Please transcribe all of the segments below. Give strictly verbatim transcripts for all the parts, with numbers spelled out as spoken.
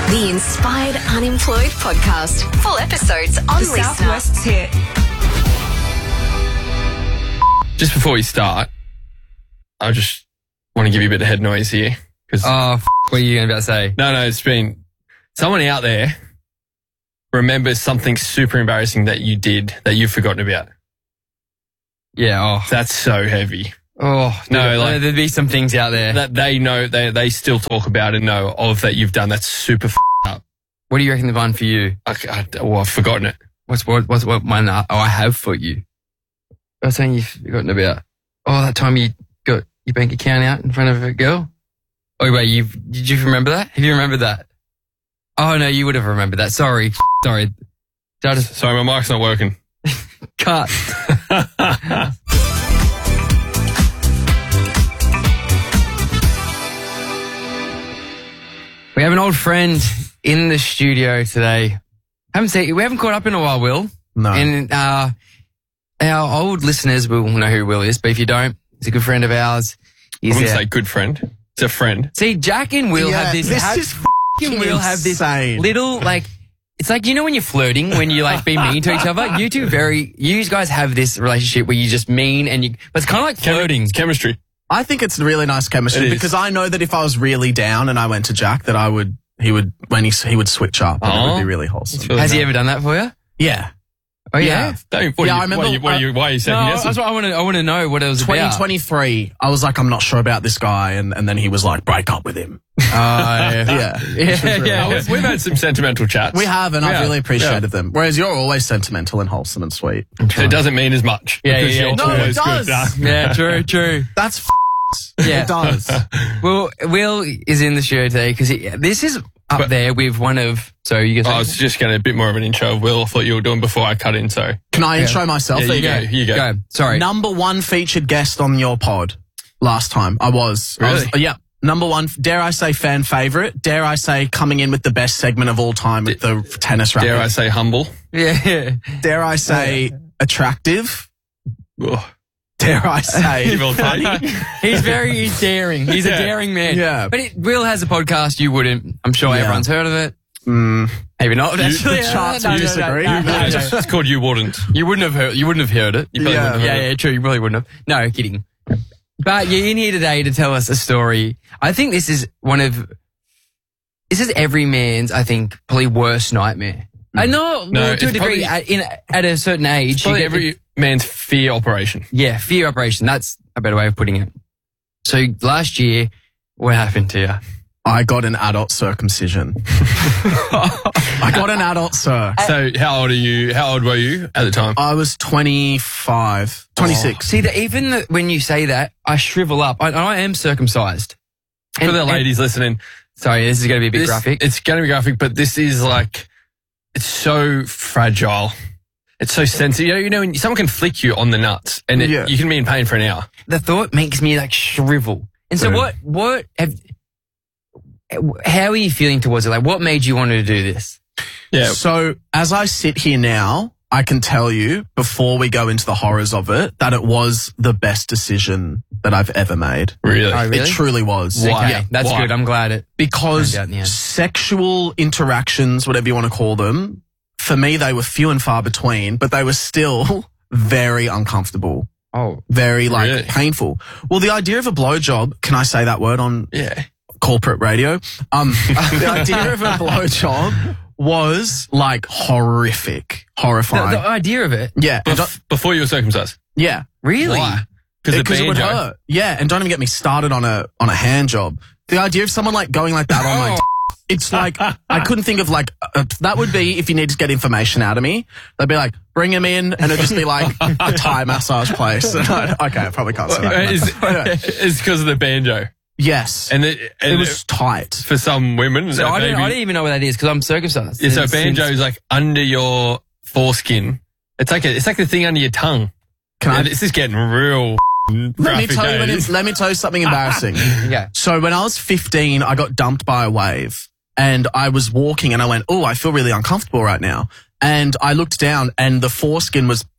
The Inspired Unemployed Podcast. Full episodes on The Listener. Southwest's hit. Just before we start, I just want to give you a bit of head noise here. Cause Oh, f- what are you about to say? no, no, it's been someone out there remembers something super embarrassing that you did that you've forgotten about. Yeah, oh. That's so heavy. Oh, No, no, like- there'd be some things out there. That they know, they they still talk about and know of that you've done. That's super f- up. What do you reckon the one for you? I, I, well, I've forgotten it. What's what? What's what one? I, oh, I have for you. What's something you've forgotten about? Oh, that time you got your bank account out in front of a girl. Oh wait, you did you remember that? Have you remembered that? Oh no, you would have remembered that. Sorry, sorry. Did I just Sorry, my mic's not working. cut? We have an old friend in the studio today. Haven't seen, we haven't caught up in a while, Will. No. And uh, our old listeners will know who Will is, but if you don't, he's a good friend of ours. I He's wouldn't our- say good friend. It's a friend. See, Jack and Will Yeah, have this. this have, is and Will have this insane. little like. It's like, you know when you're flirting, when you like be mean to each other? You two very, you guys have this relationship where you just mean and you, but it's kind of like flirting. It's chemistry. I think it's really nice It chemistry is. because I know that if I was really down and I went to Jack, that I would, he would, when he, he would switch up and it Aw. would be really wholesome. Has he ever done that for you? Yeah. Oh yeah. Don't, what Yeah, are you, I remember- What are you, what are you, why are you No, second guessing? that's what I want to. I want to know what it was twenty about. twenty-three, I was like, I'm not sure about this guy. And, and then he was like, break up with him. Oh yeah. Yeah. Yeah, yeah. Oh, we've, we've had some sentimental chats. We have, and I've Yeah, really appreciated yeah. them. Whereas you're always sentimental and wholesome and sweet. So it doesn't mean as much. Yeah, because yeah, yeah. you're No, it always does. good. Nah. Yeah, true, true. That's f- Yeah. It does. Well, Will is in the studio today because this is up But- there with one of. So you guys. I was just getting a bit more of an intro of Will. I thought you were doing before I cut in, so. Can I intro myself? Yeah, There you go. go. You go. Go. Sorry. Number one featured guest on your pod last time. I was. I was Really? yeah. Number one, dare I say fan favorite? Dare I say coming in with the best segment of all time with the tennis racket? Dare I say humble? Yeah. yeah. Dare I say attractive? Ugh. Dare I say Evil funny? He's very he's daring. He's a Yeah. daring man. Yeah. But it, Will has a podcast. You wouldn't. I'm sure Yeah. everyone's heard of it. Mm, Maybe not. Actually, the charts No, would no, no, disagree. no, no, No, no, it's, no. it's called You Wouldn't. You wouldn't have heard. You wouldn't have heard it. You probably Yeah. wouldn't have Yeah, heard it. yeah, true. You probably wouldn't have. No, kidding. But you're in here today to tell us a story. I think this is one of, this is every man's, I think, probably worst nightmare. I know, No, well, to a it's degree, probably- at, in, at a certain age, It's you probably get every man's fear operation. the- yeah, fear operation. That's a better way of putting it. So last year, what happened to you? I got an adult circumcision. I got an adult circ. So how old are you? How old were you at the time? I was twenty-five, twenty-six. See, that even the, when you say that, I shrivel up. I, I am circumcised. For the ladies listening, Sorry, this is going to be a bit this- graphic. It's going to be graphic, but this is like, it's so fragile. It's so sensitive. You know, you know when someone can flick you on the nuts and it, Yeah. you can be in pain for an hour. The thought makes me like shrivel. And so Yeah. what, what have, how are you feeling towards it? Like what made you want to do this? Yeah. So as I sit here now, I can tell you before we go into the horrors of it that it was the best decision that I've ever made. Really? Oh, really? It truly was. Why? Okay, Yeah. that's Why? good. I'm glad it. Because Turned out in the end. sexual interactions, whatever you want to call them, for me, they were few and far between, but they were still very uncomfortable. Oh, Very like Really? painful. Well, the idea of a blowjob, can I say that word on Yeah. corporate radio? Um, the idea of a blowjob was like horrific, the, horrifying. the idea of it. yeah. and Bef- before you were circumcised. don't- yeah. Really? Why? Because the Because it would banjo. hurt. Yeah. And don't even get me started on a, on a hand job. The idea of someone like going like that on my, it's like, I couldn't think of like, uh, that would be if you need to get information out of me. They'd be like, bring him in and it'd just be like a Thai massage place. And I'd- okay, I probably can't say that. Is Yeah. it's because of the banjo. Yes. And, it, and it was tight. for some women, So I, don't, maybe, I don't even know what that is because I'm circumcised. yeah, so Since- banjo is like under your foreskin. It's like a, it's like the thing under your tongue. Can Yeah, I, this is getting real. let me tell you, when it- let me tell you something embarrassing. Yeah. So when I was fifteen, I got dumped by a wave and I was walking and I went, oh, I feel really uncomfortable right now. And I looked down and the foreskin was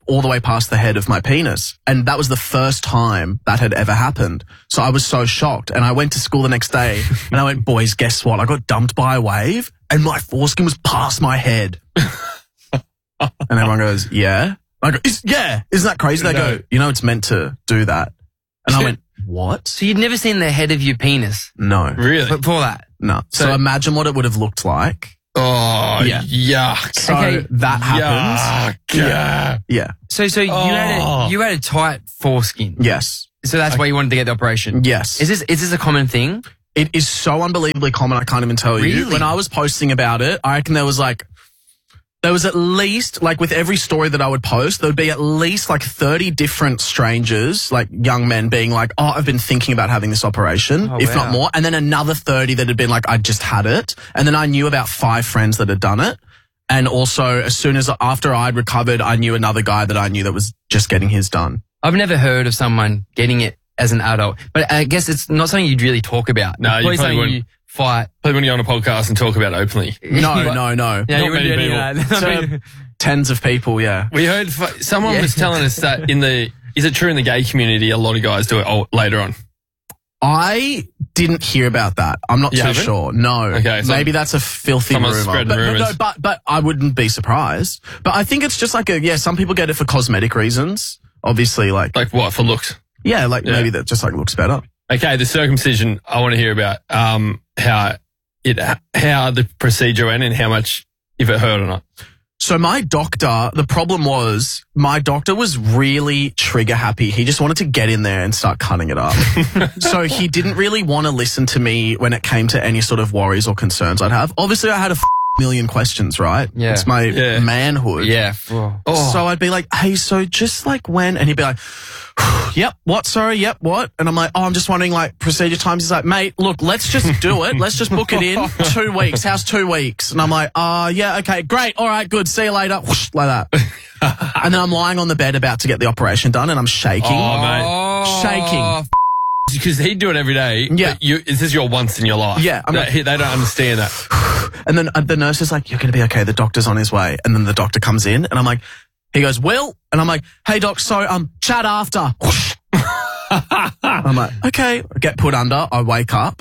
all the way past the head of my penis. And that was the first time that had ever happened. So I was so shocked. And I went to school the next day and I went, boys, guess what? I got dumped by a wave and my foreskin was past my head. And everyone goes, yeah. I go, Is, yeah. Isn't that crazy? They No. go, you know, it's meant to do that. And I went, what? So you'd never seen the head of your penis No. Really? before that? No. So, So- imagine what it would have looked like. Oh, Yeah. yuck. So Okay. that happened. Yuck. Yeah. Yeah. So so you had Oh. a you had a tight foreskin. Yes. So that's why you wanted to get the operation. Yes. Is this is this a common thing? It is so unbelievably common, I can't even tell you. Really? When I was posting about it, I reckon there was like, there was at least, like with every story that I would post, there would be at least like thirty different strangers, like young men being like, oh, I've been thinking about having this operation, Oh, if not wow. more. And then another thirty that had been like, I just had it. And then I knew about five friends that had done it. And also, as soon as, after I'd recovered, I knew another guy that I knew that was just getting his done. I've never heard of someone getting it as an adult, but I guess it's not something you'd really talk about. No, It's you probably something wouldn't. you fight. Probably when you go on a podcast and talk about it openly. No, no, no. Yeah, Not you wouldn't do many any of that. So, tens of people, yeah. We heard f- someone Yeah. was telling us that in the, is it true in the gay community, a lot of guys do it all, later on? I didn't hear about that. I'm not You too haven't? sure. No. Okay, so Maybe that's a filthy someone's rumor. spreading But, but, rumors. no, but, but I wouldn't be surprised. But I think it's just like a, yeah, some people get it for cosmetic reasons. Obviously, like, Like what, for looks? yeah, like Yeah. maybe that just like looks better. Okay, the circumcision, I want to hear about um, how it, how the procedure went and how much, if it hurt or not. So my doctor, the problem was my doctor was really trigger happy. He just wanted to get in there and start cutting it up. So he didn't really want to listen to me when it came to any sort of worries or concerns I'd have. Obviously, I had a f- million questions, right? Yeah. It's my Yeah. manhood. Yeah. Oh. Oh, So I'd be like, hey, so just like when, and he'd be like, yep, what, sorry, yep, what? And I'm like, oh, I'm just wondering like procedure times. He's like, mate, look, let's just do it. Let's just book it in. Two weeks. How's two weeks? And I'm like, uh, yeah, okay, great. All right, good. See you later. Whoosh, like that. And then I'm lying on the bed about to get the operation done and I'm shaking. Oh, mate. Oh, Shaking. because he'd do it every day. Yeah. But you, this is your once in your life. Yeah, I'm They, like- they don't understand that. And then uh, the nurse is like, you're going to be okay. The doctor's on his way. And then the doctor comes in and I'm like, he goes, Will? And I'm like, hey, doc, so um, chat after. Whoosh. I'm like, okay. I get put under. I wake up.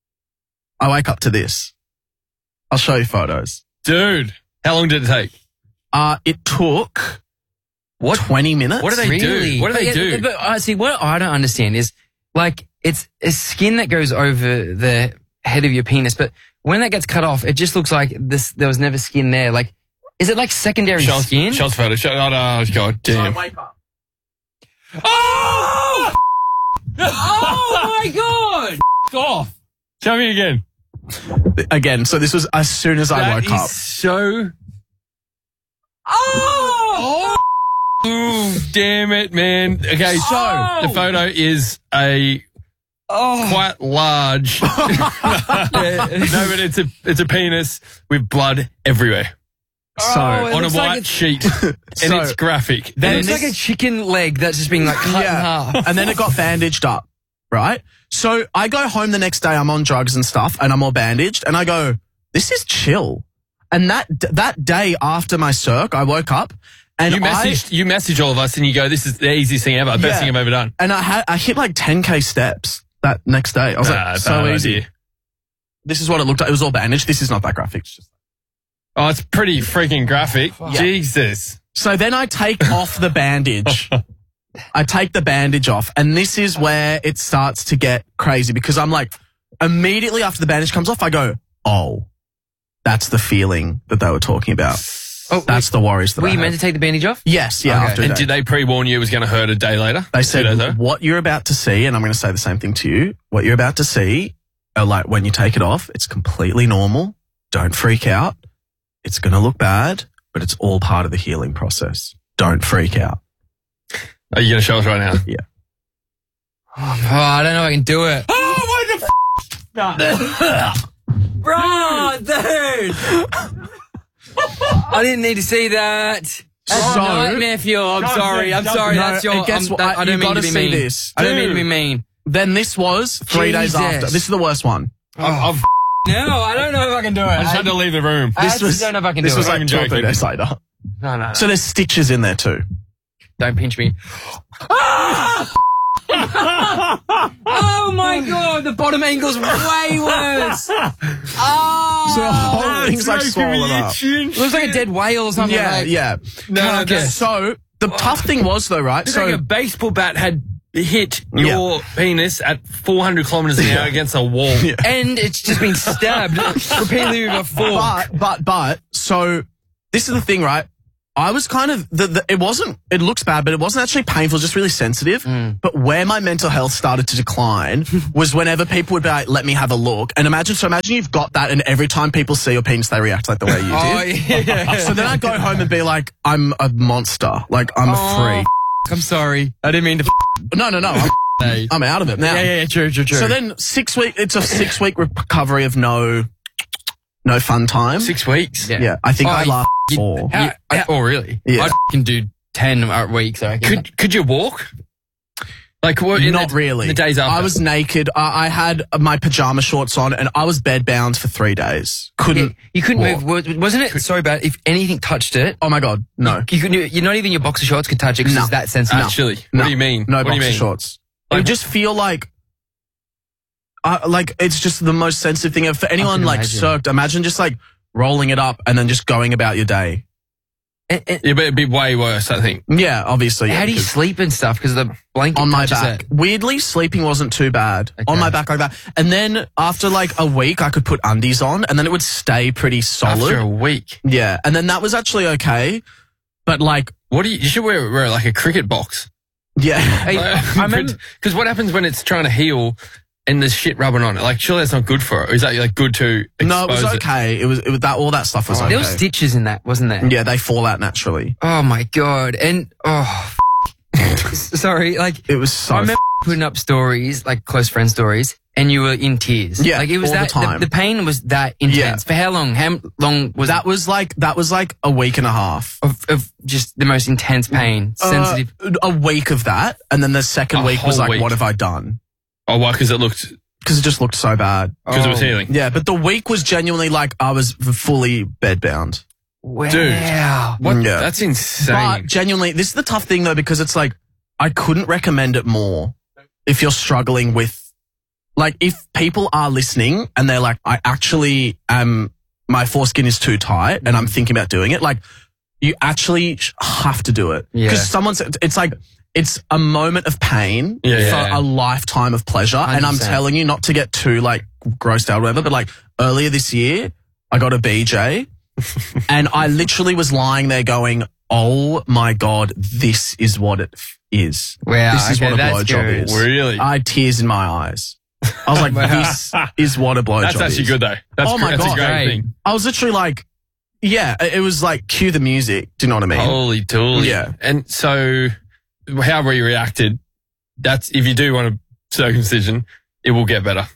I wake up to this. I'll show you photos. Dude, how long did it take? Uh, it took What? twenty minutes. What do they Really? do? What do But they yeah, do? But uh, see, what I don't understand is like it's a skin that goes over the head of your penis, but when that gets cut off, it just looks like this. There was never skin there. Like, is it like secondary Show us, skin? show us photo. Show, oh, no, God damn. wake up. Oh! Oh my god! off. Show me again. Again, so this was as soon as I That woke is up. so... Oh! Oh, damn it, man. Okay, so Oh! the photo is a Oh! quite large... no, but it's a, it's a penis with blood everywhere. Oh, So, it on a looks white like it- sheet. and So- it's graphic. It And looks this- like a chicken leg that's just being like cut in half. and then it got bandaged up, right? So I go home the next day, I'm on drugs and stuff, and I'm all bandaged, and I go, this is chill. And that that day after my circ, I woke up, and you I, messaged, you message all of us and you go, this is the easiest thing ever. Best Yeah. thing I've ever done. and I had I hit like ten K steps that next day. I was Nah, like, it's so not easy. idea. This is what it looked like. It was all bandaged. This is not that graphic. It's just- Oh, it's pretty freaking graphic. Jesus. So then I take off the bandage. I take the bandage off, and this is where it starts to get crazy because I'm like, immediately after the bandage comes off, I go, oh, that's the feeling that they were talking about. Oh, That's the worries that were I you have. meant to take the bandage off? Yes, yeah. Okay. After a And day. did they pre-warn you it was going to hurt a day later? They Two days said, later? what you're about to see, and I'm going to say the same thing to you, what you're about to see, are like when you take it off, it's completely normal. Don't freak out. It's going to look bad, but it's all part of the healing process. Don't freak out. Are you going to show us right now? Oh, I don't know if I can do it. Oh, what the Bro, dude! I didn't need to see that. That's So- a nightmare fuel. I'm John, sorry. I'm John, sorry. no, That's your. and guess I'm- what? that- I You don't mean gotta to be see mean. this. I don't mean to be Dude. mean. Then this was three days Jesus. after. This is the worst one. I've, I've, No, I don't know if I can do it. I just had to leave the room. I This actually was, don't know if I can this do was it. like I'm two or three joking. days later. no, no, no. So there's stitches in there too. don't pinch me. Oh my god, the bottom angle's way worse. Oh, So the whole thing's like swollen up. it looks like a dead whale or something. Yeah, like, yeah. No, okay. So the tough thing was though, right? It's So like a baseball bat had hit your penis at four hundred kilometers an hour against a wall. Yeah. And it's just been stabbed repeatedly with a fork. But, but, but, so this is the thing, right? I was kind of, the, the, it wasn't, it looks bad, but it wasn't actually painful, just really sensitive. Mm. But where my mental health started to decline was whenever people would be like, let me have a look. And imagine, so imagine you've got that and every time people see your penis, they react like the way you Oh, did. yeah. So then I'd go home and be like, I'm a monster. Like, I'm Oh, a freak. I'm sorry. I didn't mean to. No, no, no. I'm, Hey. I'm out of it now. Yeah, yeah, yeah, true, true, true. So then six week, it's a six week recovery of no, no fun time. Six weeks. Yeah. I think Oh, I you- laughed you- four. how- I- oh, really? Yeah. I can do ten weeks. I reckon. Could could you walk? Like what? in Not the, really. The days after. I was naked. I, I had my pajama shorts on, and I was bedbound for three days. Yeah, Couldn't. you couldn't walk. move. wa- Wasn't it so bad? If anything touched it, Oh my god, no, you could. You're not even your boxer shorts could touch it because No. it's that sensitive. actually. no. What do you mean? No what do you boxer mean? shorts. it Like- would just feel like. Uh, like it's just the most sensitive thing ever. For anyone can like imagine. soaked, imagine just like rolling it up and then just going about your day. And- and Yeah, but it'd be way worse, I think. Yeah, obviously. how yeah, do you because- sleep and stuff? Because the blanket on my touches back. it. Weirdly, sleeping wasn't too bad. Okay. On my back like that. And then after like a week, I could put undies on and then it would stay pretty solid. After a week. Yeah. And then that was actually okay. But like, What do you? You should wear, wear like a cricket box. yeah. Hey, I remember. Because what happens when it's trying to heal and there's shit rubbing on it? Like, surely that's not good for it. Or is that like good to expose No, it was it? okay. It was, it was that, all that stuff was okay. There were stitches in that, wasn't there? Yeah, they fall out naturally. Oh my god! And oh, f- sorry. Like It was so. I remember putting up stories, like close friend stories, and you were in tears. Yeah, like it was all the that. time. The, pain was that intense. Yeah. For how long? How long was that was like, that was like a week and a half. of, of just the most intense pain, sensitive? Uh, a week of that. And then the second A week was whole like, week. what have I done? Oh, why? Because it looked, Because it just looked so bad. because it was Oh. healing. Yeah, but the week was genuinely like I was fully bedbound. Wow. Dude. What? Yeah. That's insane. But genuinely, this is the tough thing though, because it's like, I couldn't recommend it more if you're struggling with, like, if people are listening and they're like, I actually am, my foreskin is too tight and I'm thinking about doing it. Like, you actually sh- have to do it. Yeah. Because someone's, it's like, it's a moment of pain Yeah, for yeah. a lifetime of pleasure. And I'm one hundred percent. telling you not to get too like grossed out or whatever, but like earlier this year, I got a B J and I literally was lying there going, oh my God, this is what it f- is. Wow. This is okay, what a that's blowjob good. is. Really? I had tears in my eyes. I was like, this is what a blowjob is. That's actually good though. That's, Oh my gr- that's God. a great Great. thing. I was literally like, yeah, it it was like, cue the music. Do you know what I mean? Holy dooly. Yeah. And so, however you reacted, that's, if you do want a circumcision, it will get better.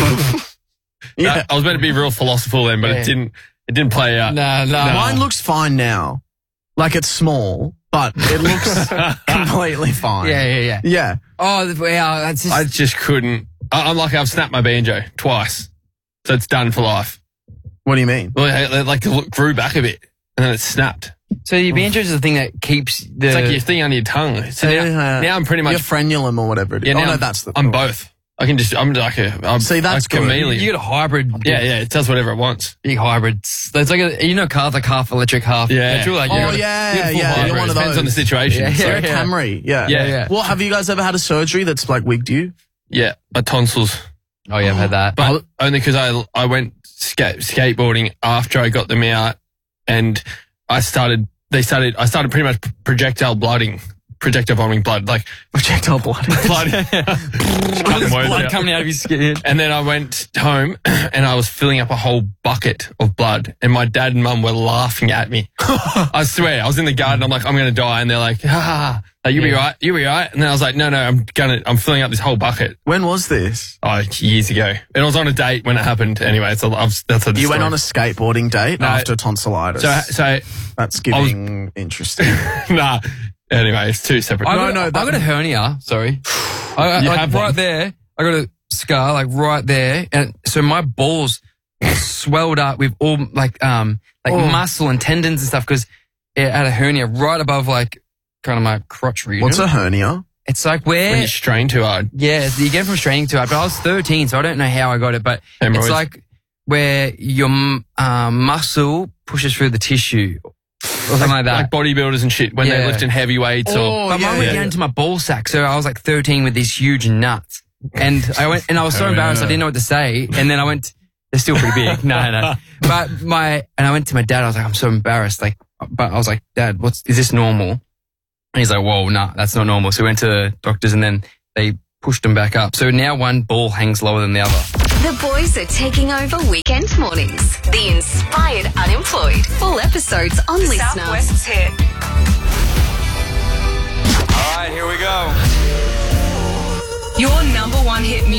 yeah. That- I was meant to be real philosophical then, but Yeah. it didn't, it didn't play out. Nah, nah. No. Mine looks fine now. Like it's small, but it looks completely fine. Yeah, yeah, yeah. Yeah. Oh, wow. That's just. I just couldn't. I, I'm like, I've snapped my banjo twice. So it's done for life. What do you mean? Well, it, it, like, it grew back a bit and then it snapped. so your banjo is the thing that keeps the. It's like your thing under your tongue. So now, Yeah. now I'm pretty much, Your frenulum or whatever it is. yeah, oh, now no, I'm, that's the. I'm both. I can just, I'm like a, I'm See, that's a good. chameleon. You got a hybrid. yeah, yeah, it does whatever it wants. Big hybrids. It's like a, you know, cars like half electric, half Yeah. petrol. Like, Oh, you gotta- yeah, you got full yeah, hybrid. you're one of Depends on the those. situation. Yeah, So, You're yeah. a Camry. Yeah. Yeah, yeah. Well, have you guys ever had a surgery that's like wigged you? yeah, my tonsils. Oh, yeah, I've had that. But only because I I went skate, skateboarding after I got them out, and I started. They started. I started pretty much projectile blooding, projectile vomiting blood, like Projectile blood. blood. There's blood coming out of his skin. And then I went home and I was filling up a whole bucket of blood, and my dad and mum were laughing at me. I swear, I was in the garden. I'm like, I'm gonna die, and they're like, ah, like, you'll be Yeah. right, you'll be right. And then I was like, no, no, I'm gonna, I'm filling up this whole bucket. When was this? Oh, years ago. And I was on a date when it happened. Anyway, so I was, that's a You went on a skateboarding date No. after tonsillitis. So, so that's giving interesting. nah. Anyway, it's two separate. I No, got, no, I that- got a hernia. Sorry. I, I, You like have right one? there. I got a scar, like right there, and so my balls swelled up with all like um like Oh. muscle and tendons and stuff because it had a hernia right above like kind of my crotch region. What's a hernia? It's like When where, you strain too hard. yeah, you get it from straining too hard. But I was thirteen, so I don't know how I got it. But Hemorrhoids. it's like where your um, muscle pushes through the tissue or something like, that. Like bodybuilders and shit when Yeah. they're lifting heavy weights or. Oh, But yeah, mine went yeah. down into my ball sack, so I was like thirteen with these huge nuts, and I went and I was so Oh, embarrassed yeah. I didn't know what to say, and then I went. They're still pretty big. No, no. But my and I went to my dad. I was like, I'm so embarrassed. Like, but I was like, Dad, what's is this normal? And he's like, Whoa, nah, that's not normal. So we went to the doctors, and then they pushed them back up. So now one ball hangs lower than the other. The boys are taking over weekend mornings. The Inspired Unemployed. Full episodes on Listener. Southwest's hit. All right, here we go. Your number one hit music.